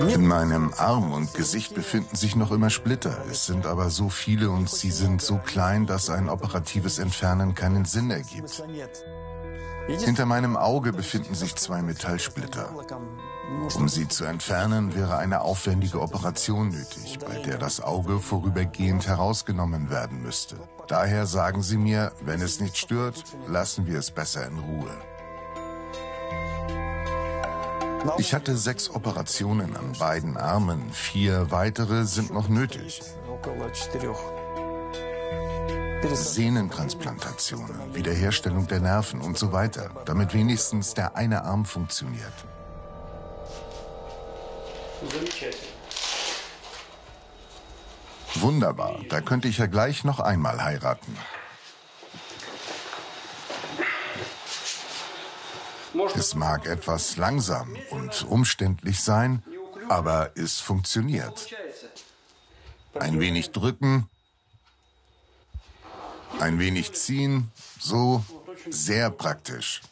In meinem Arm und Gesicht befinden sich noch immer Splitter. Es sind aber so viele und sie sind so klein, dass ein operatives Entfernen keinen Sinn ergibt. Hinter meinem Auge befinden sich 2 Metallsplitter. Um sie zu entfernen, wäre eine aufwendige Operation nötig, bei der das Auge vorübergehend herausgenommen werden müsste. Daher sagen sie mir, wenn es nicht stört, lassen wir es besser in Ruhe. Ich hatte 6 Operationen an beiden Armen, 4 weitere sind noch nötig. Sehnentransplantationen, Wiederherstellung der Nerven und so weiter, damit wenigstens der eine Arm funktioniert. Wunderbar, da könnte ich ja gleich noch einmal heiraten. Es mag etwas langsam und umständlich sein, aber es funktioniert. Ein wenig drücken, ein wenig ziehen, so sehr praktisch.